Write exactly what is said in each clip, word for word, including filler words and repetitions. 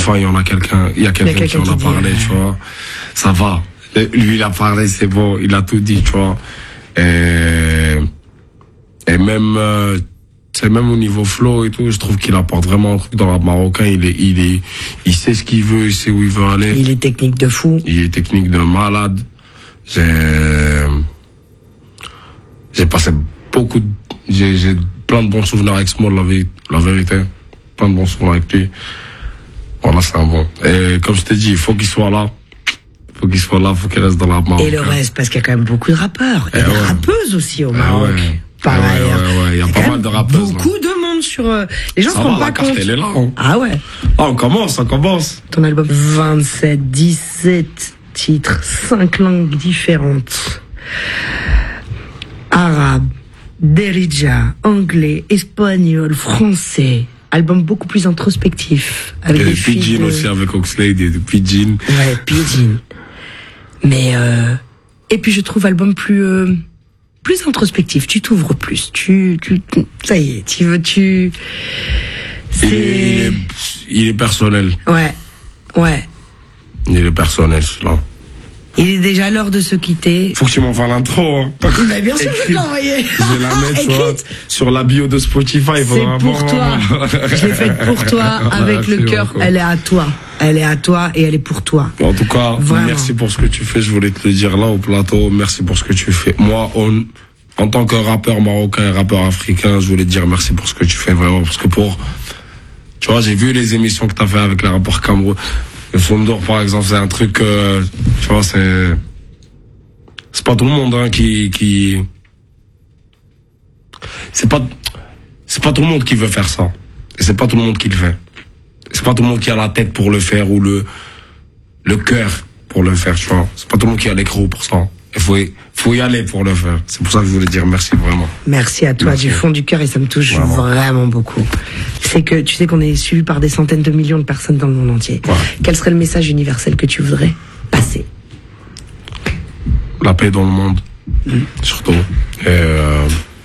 Enfin, il y en a quelqu'un, il y a quelqu'un qui en a parlé, tu vois. Ça va. Lui, il a parlé, c'est bon, il a tout dit, tu vois. Et, et même, euh, c'est même au niveau flow et tout, je trouve qu'il apporte vraiment un truc dans le rap marocain. Il est, il est, il sait ce qu'il veut, il sait où il veut aller. Il est technique de fou. Il est technique de malade. J'ai, j'ai passé beaucoup de, j'ai, j'ai plein de bons souvenirs avec Small, la, la vérité. Plein de bons souvenirs avec lui. Voilà, c'est un bon. Et comme je t'ai dit, il faut qu'il soit là. Faut qu'il soit là, faut qu'il reste dans la marocain. Et le reste, parce qu'il y a quand même beaucoup de rappeurs. Et, et des ouais. rappeuses aussi au et Maroc. Ouais. Pareil. Ouais, ouais, ouais. Il y a, y a pas mal de rappeuses. Beaucoup là. de monde sur... Euh, les gens se rendent pas compte. Elle est là, hein. Ah ouais. Ah, on commence, on commence. Ton album vingt-sept, dix-sept titres, cinq langues différentes. Arabe, Derija, anglais, espagnol, français. Album beaucoup plus introspectif. Avec des Pidgin de... aussi, avec Oxlade et de Pidgin. Ouais, Pidgin. Mais, euh, et puis je trouve album plus, euh, plus introspectif. Tu t'ouvres plus. Tu, tu, ça y est, tu veux, tu, c'est... Il est, il est personnel. Ouais, ouais. Il est personnel, là. Il est déjà l'heure de se quitter. Faut que tu m'envoies l'intro, hein. Mais bien sûr, je vais t'envoyer. Je vais la mettre sur, sur la bio de Spotify. C'est pour toi. Je l'ai faite pour toi, avec le cœur. Elle est à toi. Elle est à toi et elle est pour toi. En tout cas, vraiment. Merci pour ce que tu fais. Je voulais te le dire là au plateau. Merci pour ce que tu fais. Moi, on, en tant que rappeur marocain et rappeur africain, je voulais te dire merci pour ce que tu fais vraiment. Parce que pour, tu vois, j'ai vu les émissions que t'as fait avec les rappeurs Cameroun. Le Fondor, par exemple, c'est un truc, euh, tu vois, c'est, c'est pas tout le monde, hein, qui, qui, c'est pas, c'est pas tout le monde qui veut faire ça. Et c'est pas tout le monde qui le fait. C'est pas tout le monde qui a la tête pour le faire ou le, le cœur pour le faire, tu vois. C'est pas tout le monde qui a l'écrou pour ça. Il faut, faut y aller pour le faire. C'est pour ça que je voulais dire merci vraiment. Merci à toi, merci. Du fond du cœur, et ça me touche vraiment, vraiment beaucoup. C'est que tu sais qu'on est suivi par des centaines de millions de personnes dans le monde entier. Ouais. Quel serait le message universel que tu voudrais passer? La paix dans le monde, mmh. surtout. Et euh...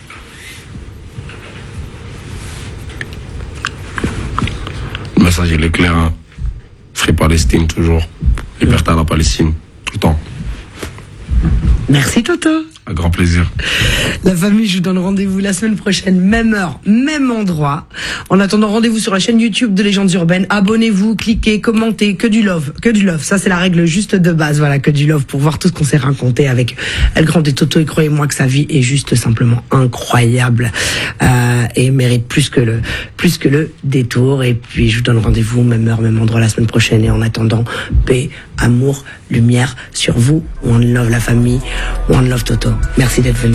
le message il est clair, hein. Free Palestine toujours. Liberté à la Palestine, tout le temps. Merci Toto. Un grand plaisir. La famille, je vous donne rendez-vous la semaine prochaine, même heure, même endroit. En attendant, rendez-vous sur la chaîne YouTube de Légendes Urbaines. Abonnez-vous, cliquez, commentez, que du love, que du love. Ça, c'est la règle juste de base. Voilà, que du love pour voir tout ce qu'on s'est raconté avec El Grand et Toto. Et croyez-moi que sa vie est juste simplement incroyable euh, et mérite plus que le plus que le détour. Et puis, je vous donne rendez-vous, même heure, même endroit la semaine prochaine. Et en attendant, paix, amour, lumière sur vous. One love la famille, one love Toto. Merci d'être venu.